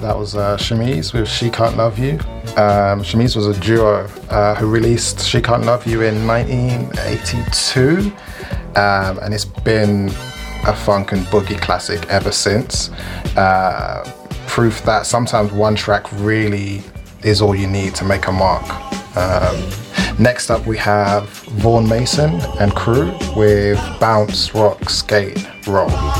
that was Shamiz with She Can't Love You. Shamiz was a duo who released She Can't Love You in 1982, and it's been a funk and boogie classic ever since. Proof that sometimes one track really is all you need to make a mark. Next up we have Vaughan Mason and Crew with Bounce, Rock, Skate, Roll.